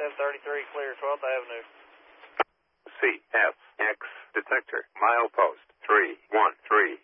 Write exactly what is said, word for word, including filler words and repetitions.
seven thirty-three, clear, twelfth Avenue. C F X detector, milepost three one three.